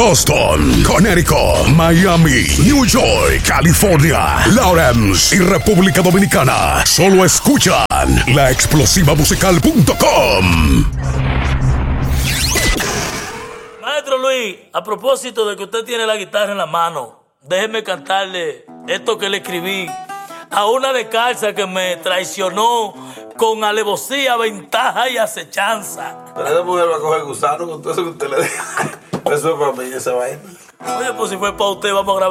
Boston, Connecticut, Miami, New York, California, Lawrence y República Dominicana. Solo escuchan laexplosivamusical.com. Maestro Luis, a propósito de que usted tiene la guitarra en la mano, déjeme cantarle esto que le escribí a una descalza que me traicionó con alevosía, ventaja y acechanza. Pero esa mujer va a coger gusano con todo eso que usted le diga. Eso es para mí, esa vaina. Oye, pues si fue para usted, vamos a grabar.